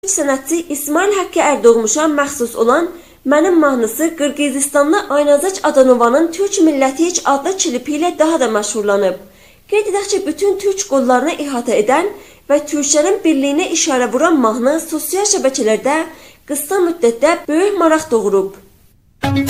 Sənətçi İsmail Haqqı Erdoğmuşa məxsus olan Mənim mahnısı Qırğızistanlı Aynazaç Adanovanın Türk Milləti Heç adlı klipi ilə daha da məşhurlanıb. Qeyd edək ki, bütün türk qollarını əhatə edən və türklərin birliyinə işarə vuran mahnı sosial şəbəkələrdə qısa müddətdə böyük maraq doğurub.